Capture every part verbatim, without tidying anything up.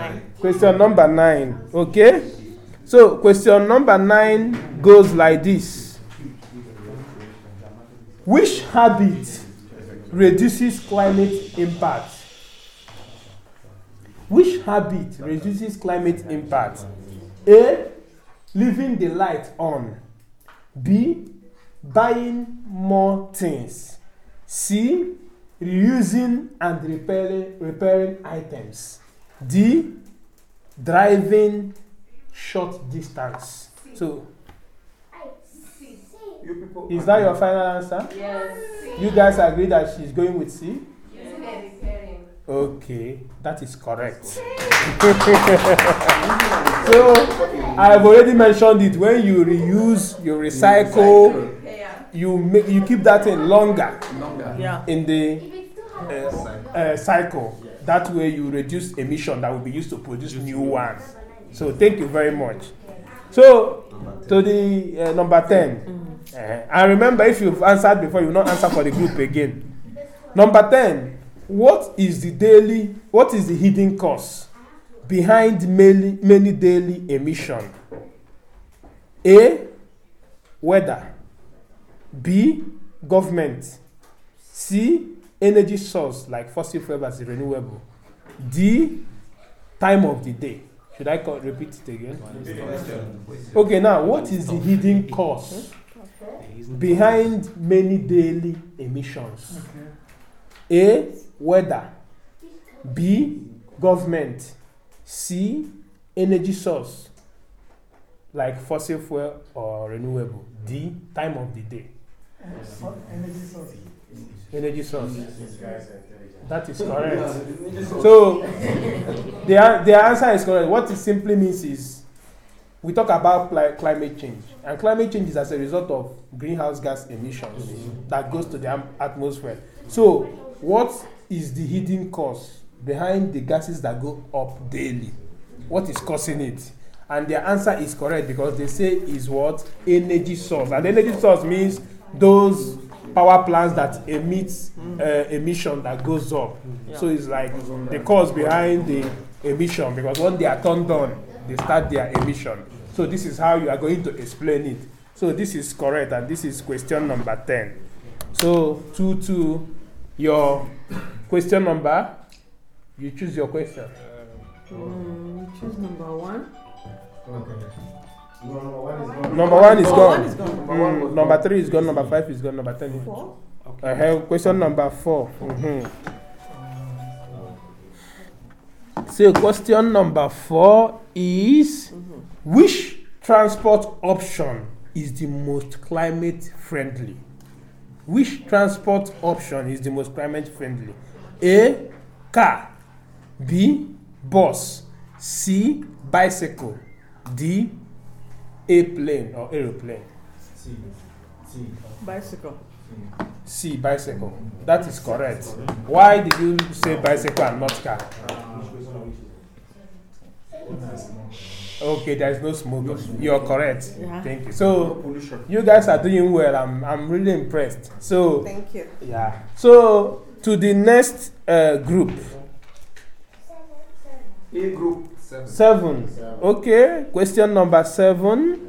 nine. Question number nine. Okay? So, question number nine goes like this. Which habit reduces climate impact? Which habit reduces climate impact? A. Leaving the light on. B. Buying more things. C. Reusing and repairing, repairing items. D. Driving short distance. So, is that your final answer? Yes. You guys agree that she's going with C? Yes. Okay, that is correct. So, I've already mentioned it. When you reuse, you recycle, you make you keep that in longer Yeah. in the uh, uh, cycle. That way, you reduce emission that will be used to produce new ones. So, thank you very much. So, to the uh, number ten. Uh, and remember, if you've answered before, you will not answer for the group again. Number ten. What is the daily, what is the hidden cost behind many, many daily emission? A. Weather. B. Government. C. Energy source like fossil fuel as renewable. D. Time of the day. Should I call, repeat it again? Okay, now what is the hidden cost behind many daily emissions? A. Weather. B. Government. C. Energy source like fossil fuel or renewable. D. Time of the day. Energy source. Energy source. That is correct. So the, the answer is correct. What it simply means is we talk about pli- climate change. And climate change is as a result of greenhouse gas emissions that goes to the am- atmosphere. So what is the hidden cause behind the gases that go up daily? What is causing it? And their answer is correct because they say is what? Energy source. And energy source means those power plants that emit uh, emission that goes up. Yeah. So it's like the cause behind the emission because when they are turned on, they start their emission. So this is how you are going to explain it. So this is correct and this is question number ten. So two to your question number, you choose your question. Um, choose number one. Okay. No, number one is gone. Number one is Oh, gone. one is gone. Mm, number three is gone. Number five is gone. Number ten is gone. Four. I have question number four. Mm-hmm. So question number four is mm-hmm. Which transport option is the most climate friendly? Which transport option is the most climate friendly? A. Car. B. Bus. C. Bicycle. D. Airplane or aeroplane. C. C. Bicycle. C. Bicycle. That is correct. Why did you say bicycle and not car? Okay, there is no smoke. You're correct. Yeah. Thank you. So you guys are doing well. I'm I'm really impressed. So Thank you. yeah. So to the next uh, group. A group. Seven. Seven. Okay. Question number seven.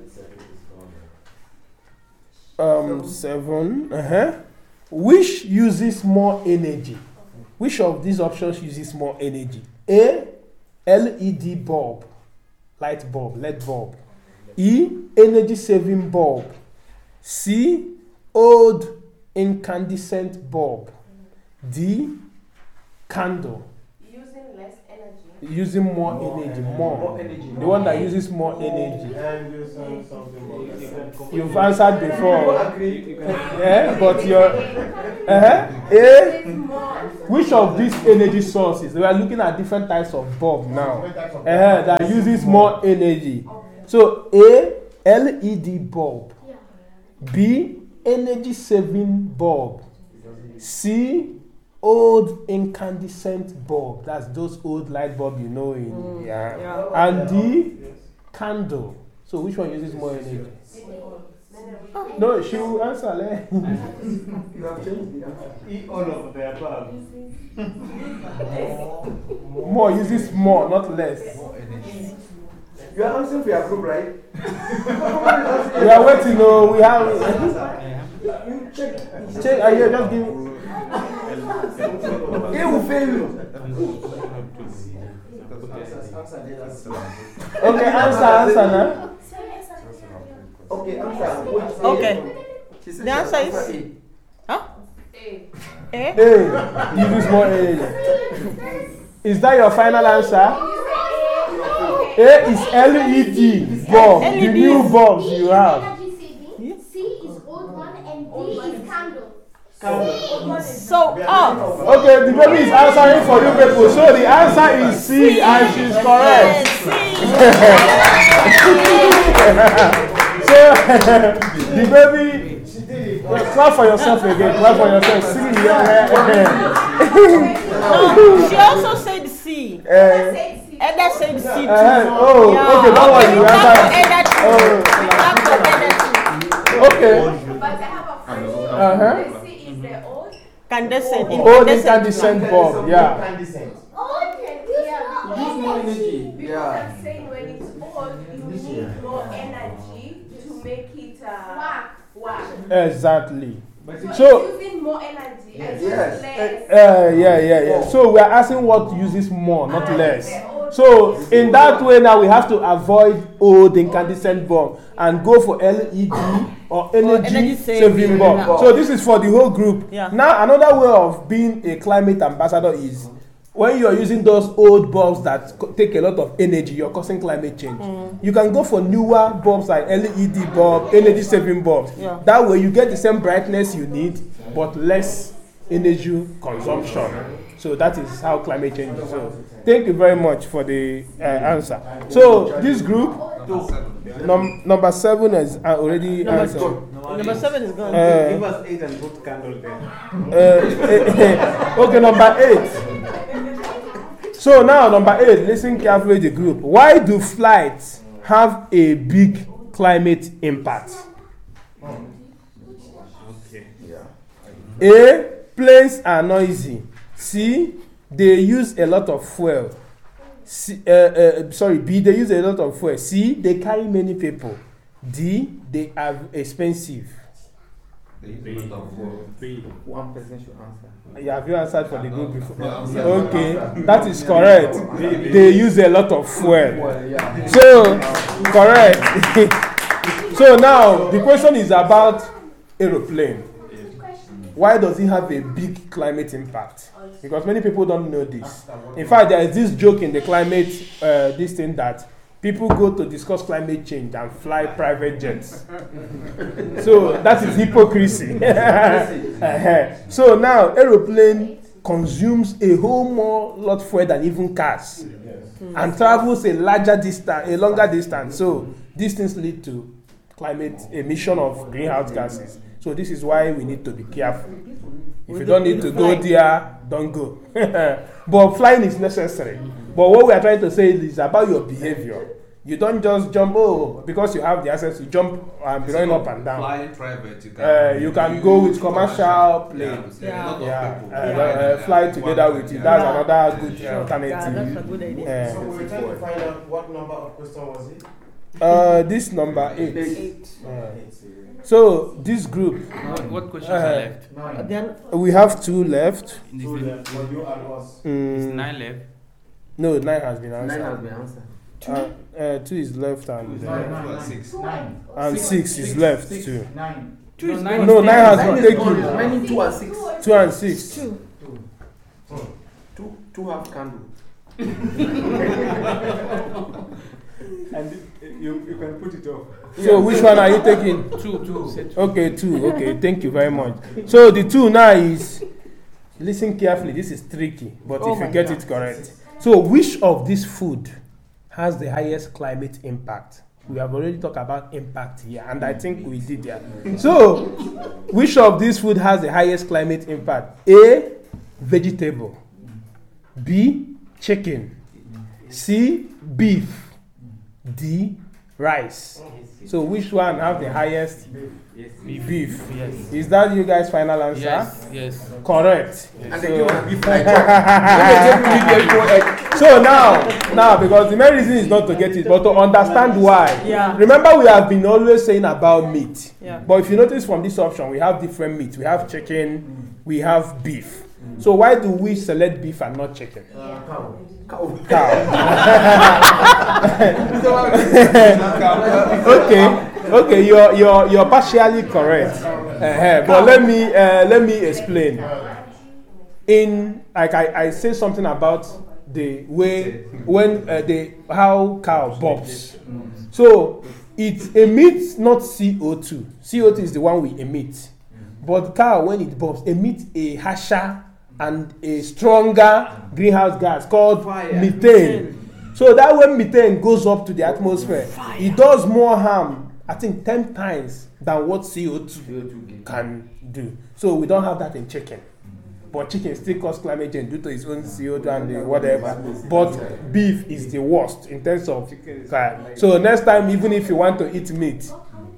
Um, seven. Uh-huh. Which uses more energy? Which of these options uses more energy? A. L E D bulb. Light bulb. L E D bulb. E. Energy saving bulb. C. Old incandescent bulb. D. Candle. Using less energy. Using more, More energy, energy. more. More energy. The one that uses more energy. And do some, something more. You've answered before. Agree. Yeah, but you're. Uh-huh. A. Which of these energy sources? We are looking at different types of bulb now. Uh-huh, that uses more energy. So A. L E D bulb. B. Energy saving bulb. C. Old incandescent bulb. That's those old light bulb you know in Mm, yeah. yeah. And D. Candle. So which one uses more energy? No, she will answer. Eh? You have changed the answer. Eat all of the above. more uses more, not less. You are answering for your group, right? We are waiting. No, we have. You check. Check. Are you just give? He will fail you. Okay, answer, answer now. Okay, answer. Okay. She said The answer is- A. Huh? A. Eh? A. You use more A. Is that your final answer? A is L E D bulb. L E D. The new bulbs you have. Energy saving. C is old one and D is candle. So, oh. Okay, the baby is answering for you people. So the answer is C, and she's correct. So the baby, clap for yourself again. Clap for yourself. C. Yeah. No, she also said C. Uh, Eda said C too. uh, oh, Yeah. okay. Don't worry. You Clap for answer. Eda too. Oh. Clap for Eda too. Okay. But I have a question. Uh huh. The C is the old. Candescent. Old incandescent bulb. Yeah. Incandescent. Okay, Yeah, Use more energy. because Yeah. I'm saying when it's old, you need more energy to make it uh, work. Exactly. So, So- it's using more energy and Yes. less. Uh, yeah, yeah, yeah. So we are asking what uses more, not less. So in that way now we have to avoid old incandescent bulb and go for L E D or energy, energy saving saving, bulb. yeah. So this is for the whole group. Yeah. Now another way of being a climate ambassador is when you are using those old bulbs that co- take a lot of energy, you're causing climate change. You can go for newer bulbs like L E D bulb, energy saving bulbs. Yeah. That way you get the same brightness you need, but less energy consumption. So that is how climate change is. So thank you very much for the uh, answer. So this group, num- number seven is uh, already answered. Number seven is gone. Uh, Give us eight and put candle there. Uh, okay, number eight. So now, number eight, listen carefully the group. Why do flights have a big climate impact? Okay. A, planes are noisy. C, they use a lot of fuel. C, uh, uh, sorry, B, they use a lot of fuel. C, they carry many people. D, they are expensive. One person should answer. Yeah, have you answered for the group before? Okay, that is correct. They use a lot of fuel. Well, yeah. So, correct. So now, the question is about aeroplane. Why does it have a big climate impact? Because many people don't know this. In fact, there is this joke in the climate, uh, this thing that people go to discuss climate change and fly private jets. So that is hypocrisy. Uh-huh. So now, aeroplane consumes a whole more lot fuel than even cars, and travels a larger distance, a longer distance. So these things lead to climate emission of greenhouse gases. So this is why we need to be careful. If you don't need to go there, don't go. But flying is necessary. But what we are trying to say is about your behavior. You don't just jump, oh, because you have the access to jump and be running up and down. Flying private, you can, Uh, you can go with commercial planes. Yeah, a lot of Yeah, people. uh, uh, fly together with you. That's Yeah. another good uh, Yeah, that's a alternative. good idea. Uh, So we're trying to find out what number of question was it? uh, this number eight. Eight. Uh, so this group, What, what questions Uh, are left? Nine. Then we have two left. In Two this left for you and us. is Mm, nine left. no, nine has been Nine has answered. been answered. Uh, uh, two is left and uh, Nine, nine, Two and nine. six. Nine. and six is left Six. too. Nine. two is nine gone. No, nine has Nine been is gone. taken. Remaining two and six. Two and six. Two. Two, two have candle. And you, you can put it off. So which one are you taking? Two, two. Say two. Okay, two. Okay, thank you very much. So the two now is, listen carefully. This is tricky, but Oh if you my get God. it correct. So which of this food has the highest climate impact? We have already talked about impact here, and I think we did there. So which of this food has the highest climate impact? A, vegetable. B, chicken. C, beef. D, rice. So which one have the highest? Beef. Yes. Is that you guys' final answer? Yes, yes. Correct. And So- they give us beef like chop. When they give you beef, they go egg. So now, now, because the main reason is not to get it, but to understand why. Yeah. Remember, we have been always saying about meat. Yeah. But if you notice from this option, we have different meat. We have chicken, we have beef. So why do we select beef and not chicken? Uh, cow. Cow. Cow. okay. Okay, you're you're you're partially correct. Uh-huh. But let me uh, let me explain. In like I, I say something about the way when uh, the how cow bobs. So it emits not C O two. C O two is the one we emit. But cow when it bobs emits a harsher and a stronger greenhouse gas called Fire. methane. So that when methane goes up to the atmosphere, it does more harm, I think ten times than what C O two can do. So we don't have that in chicken. But chicken still cause climate change due to its own C O two and the whatever. But beef is the worst in terms of. Uh, so next time, even if you want to eat meat,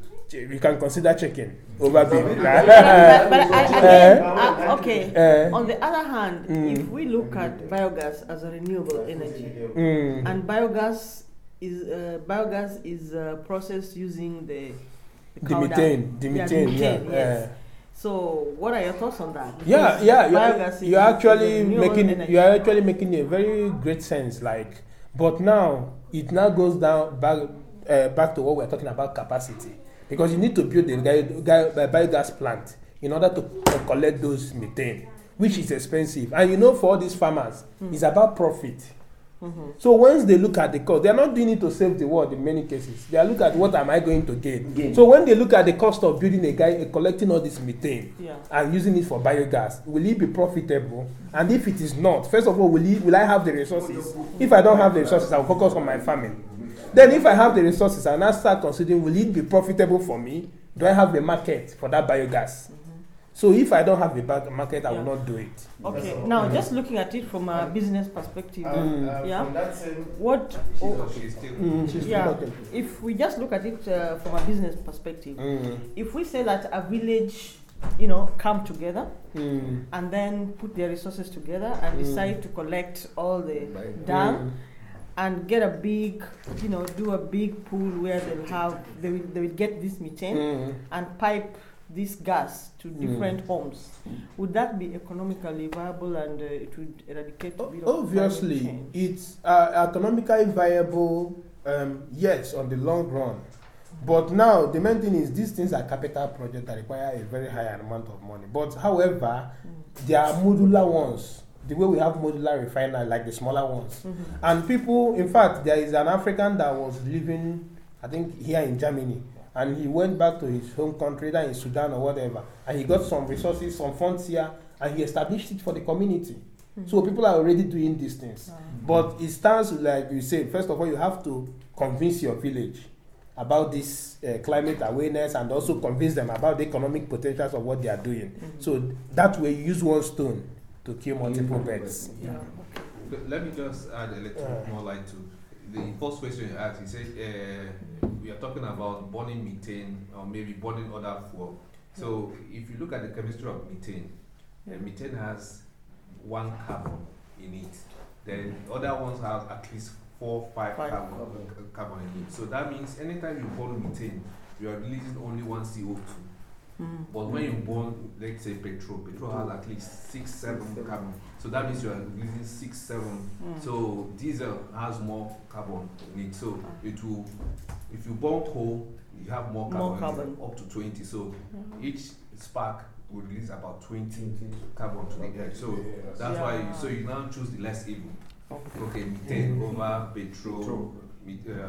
you can consider chicken over beef. but, but I, again, uh, okay. Uh, On the other hand, mm. if we look at biogas as a renewable energy, mm, and biogas is uh, biogas is uh, processed using the the cow methane, dung. the Yeah, methane, yeah. yes. uh, So, what are your thoughts on that? Yeah, Because yeah, biogas you're, you're is- actually is a renewable making energy. you're actually making a very great sense. Like, but now it now goes down back uh, back to what we're talking about capacity, because you need to build a guy, guy, biogas plant in order to, to collect those methane, which is expensive. And you know, for all these farmers, Mm. it's about profit. Mhm. So once they look at the cost, they are not doing it to save the world in many cases. They are looking at what am I going to gain. Gain. So when they look at the cost of building a guy, uh, collecting all this methane, Yeah. and using it for biogas, will it be profitable? And if it is not, first of all, will, it, will I have the resources? If I don't have the resources, I will focus on my farming. Then if I have the resources, I now start considering, will it be profitable for me? Do I have the market for that biogas? So if I don't have the ba- market, I will Yeah. not do it. Okay, now just looking at it from a business perspective, Mm. yeah, From that same, what, oh, she's still. Mm, she's yeah, talking. if we just look at it uh, from a business perspective, Mm, if we say that a village, you know, come together mm, and then put their resources together and Mm. decide to collect all the dung mm, and get a big, you know, do a big pool where they'll have, they will, they will get this methane mm. and pipe this gas to Mm. different homes. Would that be economically viable and uh, it would eradicate a bit of Obviously, climate change? it's uh, economically viable, um, yes, on the long run. But now, the main thing is these things are capital projects that require a very high amount of money. But however, there are modular ones, the way we have modular refinery, like the smaller ones. Mhm. And people, in fact, there is an African that was living, I think, here in Germany. And he went back to his home country, either in Sudan or whatever. And he got some resources, some funds here, and he established it for the community. So people are already doing these things. But it stands like you said, first of all, you have to convince your village about this uh, climate awareness and also convince them about the economic potentials of what they are doing. Mhm. So that way you use one stone to kill multiple birds. Yeah. Let- Let me just add a little Yeah. more light to the first question you asked. You said uh, we are talking about burning methane or maybe burning other fuel. So if you look at the chemistry of methane, uh, methane has one carbon in it. Then other ones have at least four, five, Five. carbon, carbon in it. So that means anytime you burn methane, you are releasing only one C O two. Mm. But when you burn, let's say petrol, petrol has at least six, seven carbon. So that means you are releasing six, seven. Mm. So diesel has more carbon in it. So it will, if you burn coal, you have more carbon, More carbon. up to twenty. So each spark will release about twenty carbon to the air. So that's why. You, so you now choose the less evil. Okay, methane over petrol. Met, uh,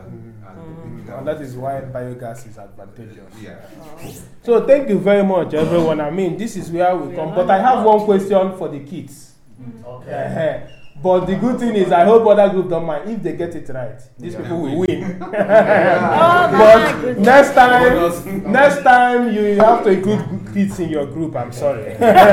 and, And that is why biogas is advantageous. yeah. So thank you very much, everyone. I mean, this is where we We come. are But I have learning one question for the kids. Okay. Uh-huh. But the good thing is, I hope other group don't mind. If they get it right, these Yeah. people will win. Oh my But goodness. next time, next time you have to include kids in your group. I'm sorry.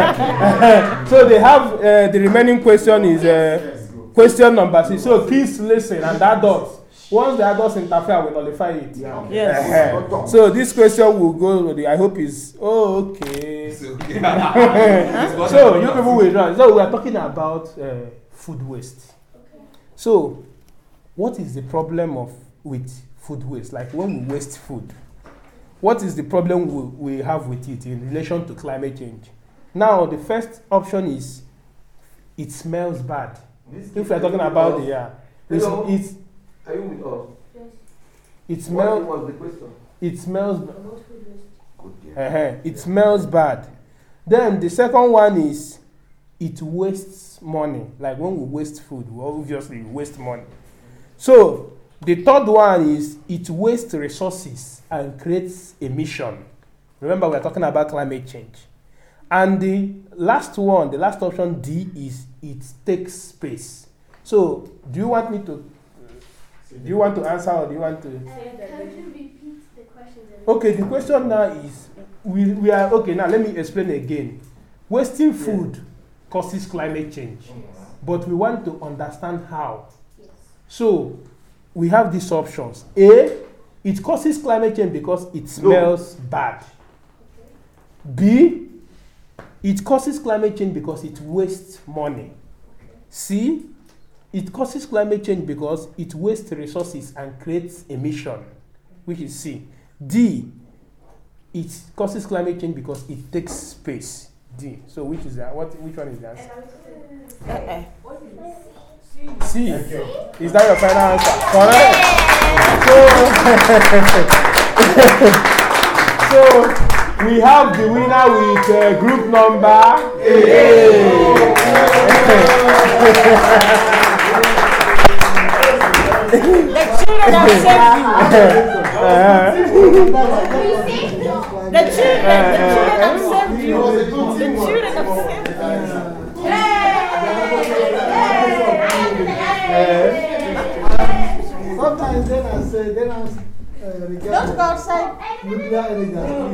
So they have uh, the remaining question is uh, question number six. So kids listen and adults. Once the adults interfere, we nullify it. Yes. Uh-huh. So this question will go. with the- I hope is oh, okay. So, yeah. So you people will run. So we are talking about uh, food waste. So, what is the problem of with food waste? Like when we waste food, what is the problem we, we have with it in relation to climate change? Now, the first option is it smells bad. If we are talking about the yeah, it's, Hello? it's Are you with us? it What smells was the question? it smells ba- Good, uh-huh, it smells bad. Then the second one is it wastes money. Like when we waste food, we obviously waste money. So the third one is it wastes resources and creates emission. Remember, we're talking about climate change. And the last one, the last option D is it takes space. So do you want me to do you want to answer or do you want to? Uh, can you repeat the question? Okay, the question now is we, we are okay now let me explain again. Wasting food causes climate change, but we want to understand how. Yes. So we have these options. A, it causes climate change because it smells bad. B, it causes climate change because it wastes money. C, it causes climate change because it wastes resources and creates emission, which is C. D, it causes climate change because it takes space. D. So which is that? What? Which one is that? Uh-uh. C. Is that your final answer? Correct. So, so we have the winner with uh, group number A. The children have saved you. The children, the children have saved you. The children have saved you. Sometimes then I say, then I uh, Don't go outside. nuclear energy.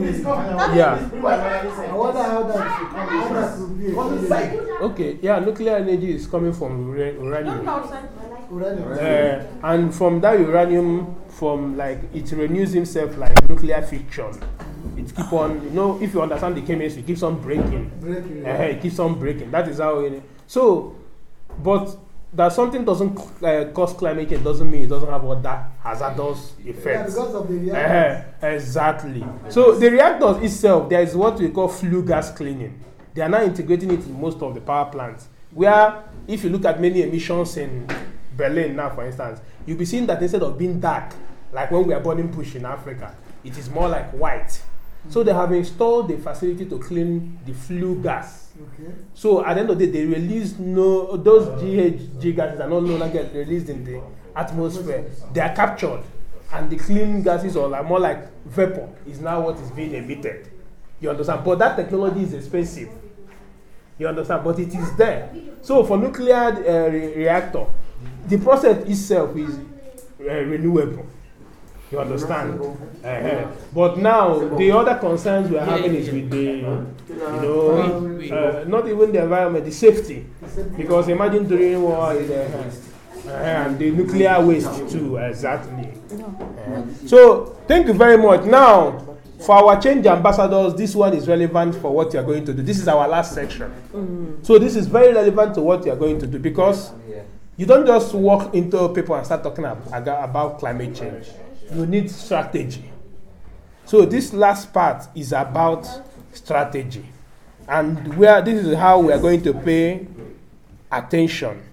Yeah. I wonder how that how that would be. Okay. Yeah. Nuclear energy is coming from ura- uranium. Don't go outside. Uranium. Uh, and from that uranium, from like it renews himself like nuclear fiction. It keep on, you know, if you understand the chemistry, it keeps on breaking. Breaking. Uh, it keeps on breaking. That is how it. So, but that something doesn't uh, cause climate change doesn't mean it doesn't have other hazardous Yeah, effects. because of the reactors. Uh, exactly. So the reactors itself, there is what we call flue gas cleaning. They are now integrating it in most of the power plants. Where, if you look at many emissions in Berlin now, for instance, you'll be seeing that instead of being dark, like when we are burning bush in Africa, it is more like white. So they have installed the facility to clean the flue gas. Okay. So at the end of the day, they release no those G H G gases are no longer released in the atmosphere. They are captured, and the clean gases or like more like vapor is now what is being emitted. You understand? But that technology is expensive. You understand? But it is there. So for nuclear uh, re- reactor, the process itself is uh, renewable. You understand? Uh-huh. But now the other concerns we are having is with the, you know, uh, not even the environment, the safety. Because imagine during war, is, uh, uh, and the nuclear waste too, exactly. Uh, so thank you very much. Now, for our change ambassadors, this one is relevant for what you are going to do. This is our last section. Mm. So this is very relevant to what you are going to do because you don't just walk into people and start talking about, about climate change. You need strategy. So this last part is about strategy. And where this is how we are going to pay attention.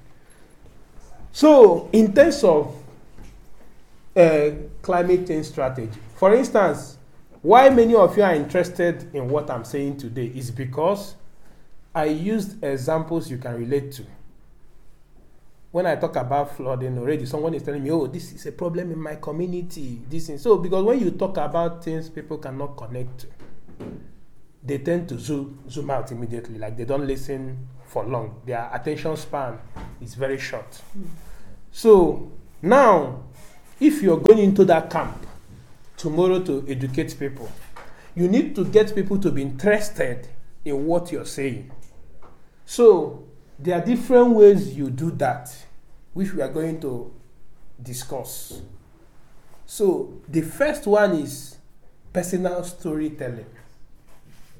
So in terms of uh, climate change strategy, for instance, why many of you are interested in what I'm saying today is because I used examples you can relate to. When I talk about flooding already, someone is telling me, oh, this is a problem in my community. This is so because when you talk about things people cannot connect to, they tend to zoom, zoom out immediately, like they don't listen for long. Their attention span is very short. Mm. So now, if you're going into that camp tomorrow to educate people, you need to get people to be interested in what you're saying. So there are different ways you do that, which we are going to discuss. So the first one is personal storytelling.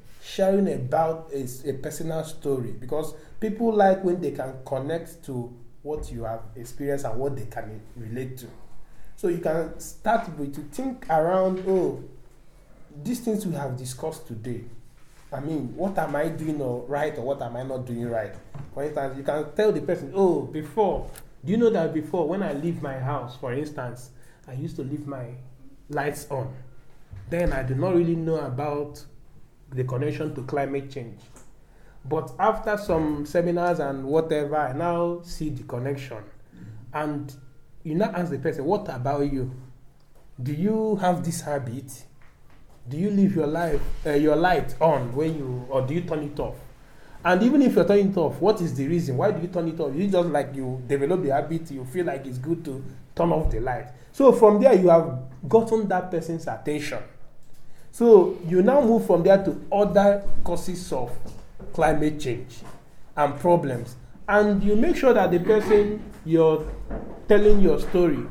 Sharing about a, a personal story, because people like when they can connect to what you have experienced and what they can relate to. So you can start with to think around, oh, these things we have discussed today. I mean, what am I doing or right or what am I not doing right? For instance, you can tell the person, oh, before, do you know that before when I leave my house, for instance, I used to leave my lights on. Then I did not really know about the connection to climate change. But after some seminars and whatever, I now see the connection. And you now ask the person, what about you? Do you have this habit? Do you leave your life, uh, your light on when you, or do you turn it off? And even if you're turning it off, what is the reason? Why do you turn it off? You just like you develop the habit, you feel like it's good to turn off the light. So from there, you have gotten that person's attention. So you now move from there to other causes of climate change and problems. And you make sure that the person you're telling your story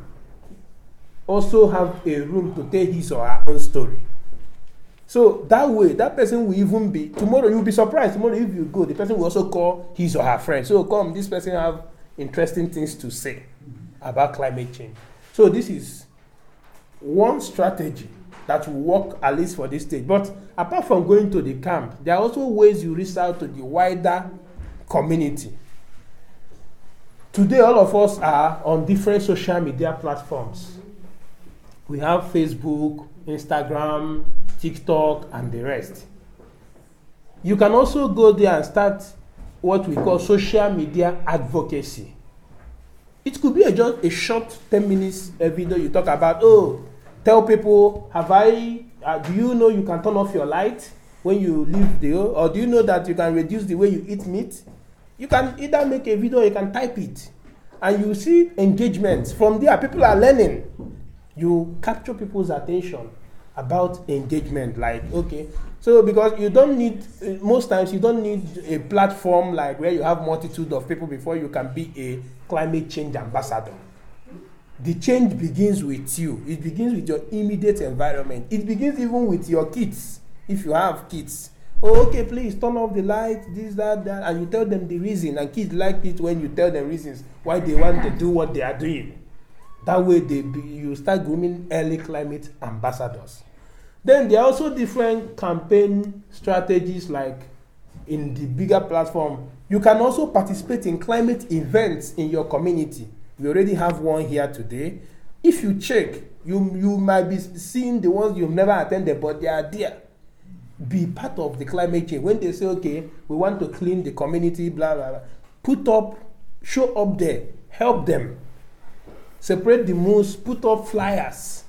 also have a room to tell his or her own story. So that way, that person will even be, tomorrow you'll be surprised, tomorrow if you go, the person will also call his or her friend. So come, this person have interesting things to say about climate change. So this is one strategy that will work at least for this stage. But apart from going to the camp, there are also ways you reach out to the wider community. Today, all of us are on different social media platforms. We have Facebook, Instagram, TikTok, and the rest. You can also go there and start what we call social media advocacy. It could be a, just a short ten minutes uh, video you talk about, oh, tell people, have I, uh, do you know you can turn off your light when you leave the, or do you know that you can reduce the way you eat meat? You can either make a video or you can type it. And you see engagement. From there, people are learning. You capture people's attention about engagement. Like, okay, so because you don't need, most times you don't need a platform like where you have multitude of people before you can be a climate change ambassador. The change begins with you. It begins with your immediate environment. It begins even with your kids, if you have kids. Oh, okay, please turn off the light, this, that, that, and you tell them the reason. And kids like it when you tell them reasons why they want to do what they are doing. That way, they be, you start grooming early climate ambassadors. Then there are also different campaign strategies, like in the bigger platform. You can also participate in climate events in your community. We already have one here today. If you check, you, you might be seeing the ones you've never attended, but they are there. Be part of the climate change. When they say, okay, we want to clean the community, blah, blah, blah, put up, show up there, help them. Separate the moons, put up flyers.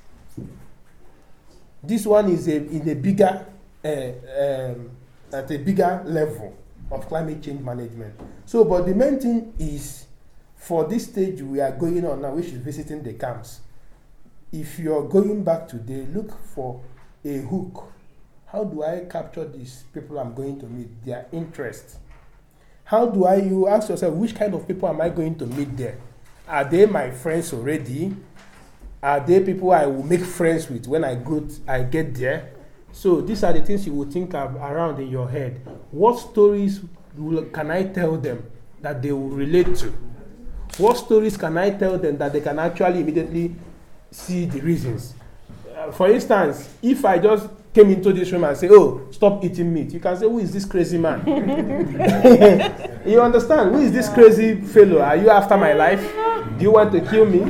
This one is a, in a bigger, uh, um, at a bigger level of climate change management. So, but the main thing is, for this stage we are going on now, which is visiting the camps. If you're going back today, look for a hook. How do I capture these people I'm going to meet, their interest? How do I, you ask yourself, which kind of people am I going to meet there? Are they my friends already? Are they people I will make friends with when I go to, I get there? So these are the things you will think of around in your head. What stories will, can I tell them that they will relate to? What stories can I tell them that they can actually immediately see the reasons? Uh, for instance, if I just came into this room and say, oh, stop eating meat, you can say, who is this crazy man? You understand? Who is this crazy fellow? Are you after my life? Do you want to kill me?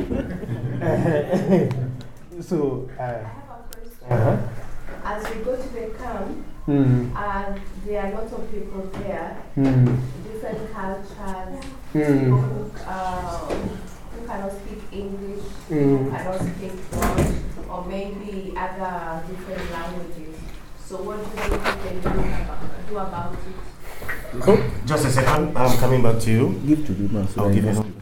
So, uh, I have a question. uh-huh. As we go to the camp, Mm. uh, there are lots of people there, Mm. different cultures, Mm. people who, uh, who cannot speak English, Mm. who cannot speak Dutch, or maybe other different languages. So what do they think they do about, do about it? Oh, just a second, I'm coming back to you. Give to the man. So I'll give you.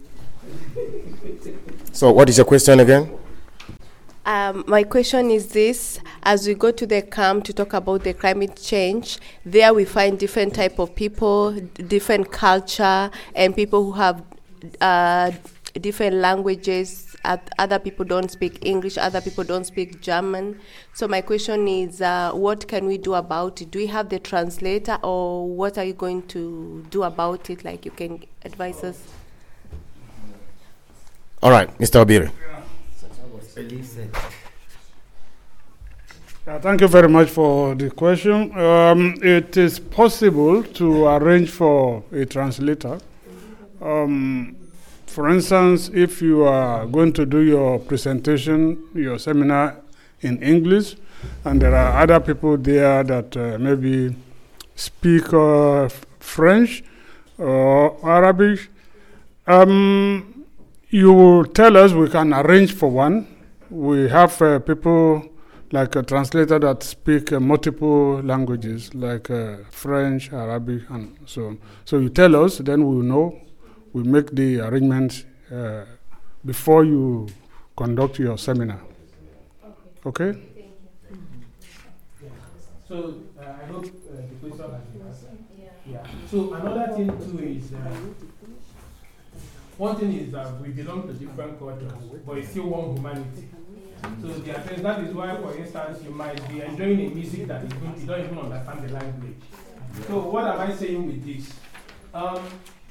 So, what is your question again? Um, my question is this: as we go to the camp to talk about the climate change, there we find different type of people, d- different culture, and people who have uh, different languages. Uh, other people don't speak English, other people don't speak German. So my question is, uh, what can we do about it? Do we have the translator, or what are you going to do about it? Like, you can advise us. All right, Mister Obiri. Uh, thank you very much for the question. Um, it is possible to arrange for a translator. Um, for instance, if you are going to do your presentation, your seminar in English, and there are other people there that uh, maybe speak uh, French or Arabic, um, you will tell us, we can arrange for one. We have uh, people like a translator that speak uh, multiple languages, like uh, French, Arabic, and so on. So you tell us, then we will know. We make the arrangements uh, before you conduct your seminar. Okay? Okay? So uh, I hope uh, the question has been answered. Yeah. So another thing too is, uh, one thing is that we belong to different cultures, but it's still one humanity. So the things, that is why, for instance, you might be enjoying a music that you don't, you don't even understand the language. So what am I saying with this? Um,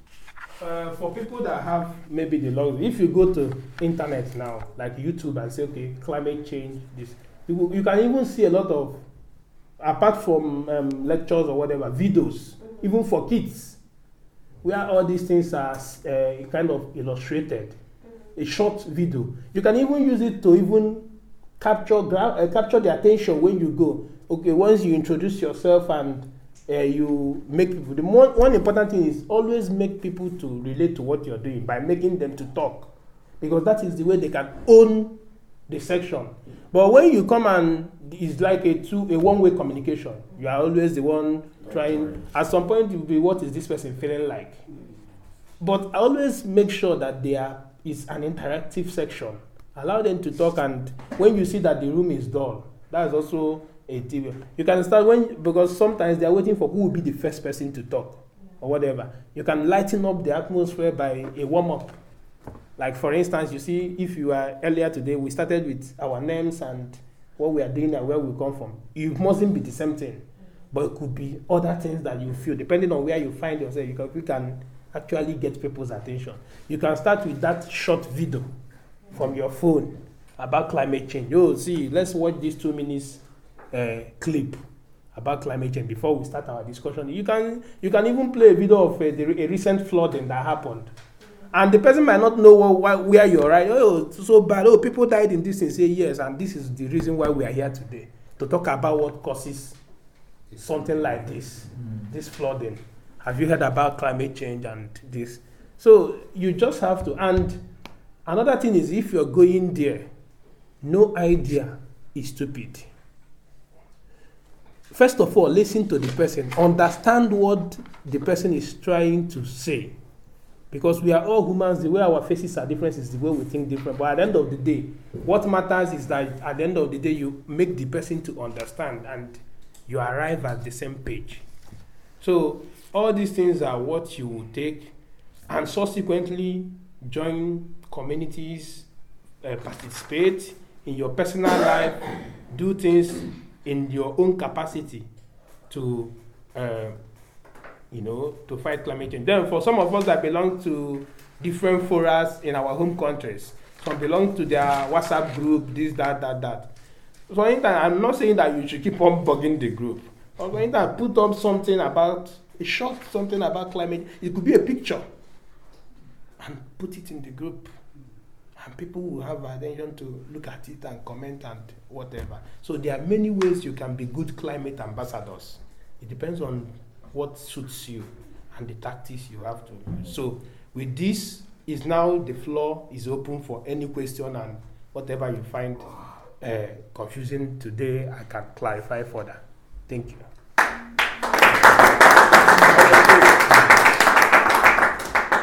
uh, for people that have maybe the luxury, if you go to internet now, like YouTube, and say, okay, climate change, this, you, you can even see a lot of, apart from um, lectures or whatever, videos, even for kids, where all these things are uh, kind of illustrated. A short video. You can even use it to even capture gra- uh, capture the attention when you go. Okay, once you introduce yourself and uh, you make people. The more, one important thing is always make people to relate to what you're doing by making them to talk, because that is the way they can own the section. But when you come and it's like a two a one-way communication. You are always the one trying. At some point, you'll be, what is this person feeling like? But I always make sure that they are. It's an interactive section. Allow them to talk, and when you see that the room is dull, that's also a T V. You can start when, because sometimes they are waiting for who will be the first person to talk or whatever. You can lighten up the atmosphere by a warm-up. Like for instance, you see, if you are earlier today, we started with our names and what we are doing and where we come from. It mustn't be the same thing, but it could be other things that you feel, depending on where you find yourself. You can, you can actually get people's attention. You can start with that short video from your phone about climate change. Oh, see, let's watch this two minutes uh, clip about climate change before we start our discussion. You can you can even play a video of uh, the, a recent flooding that happened, and the person might not know what, why, where you're right. Oh, it's so bad. Oh, people died in this, and say yes, and this is the reason why we are here today to talk about what causes something like this, mm. this flooding. Have you heard about climate change and this? So you just have to. And another thing is, if you're going there, no idea is stupid. First of all, listen to the person. Understand what the person is trying to say. Because we are all humans. The way our faces are different is the way we think different. But at the end of the day, what matters is that at the end of the day, you make the person to understand and you arrive at the same page. So all these things are what you will take, and subsequently join communities, uh, participate in your personal life, do things in your own capacity to, uh, you know, to fight climate change. Then for some of us that belong to different forums in our home countries, some belong to their WhatsApp group, this, that, that, that. So I'm not saying that you should keep on bugging the group. I'm going to put up something about, a short something about climate. It could be a picture. And put it in the group. And people will have attention to look at it and comment and whatever. So there are many ways you can be good climate ambassadors. It depends on what suits you and the tactics you have to use. So with this, is now the floor is open for any question, and whatever you find uh, confusing today, I can clarify further. Thank you.